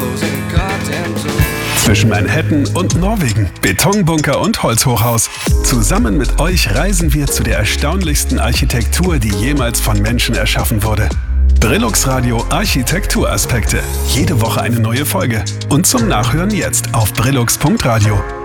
Zwischen Manhattan und Norwegen, Betonbunker und Holzhochhaus. Zusammen mit euch reisen wir zu der erstaunlichsten Architektur, die jemals von Menschen erschaffen wurde. Brillux Radio Architekturaspekte. Jede Woche eine neue Folge. Und zum Nachhören jetzt auf brillux.radio.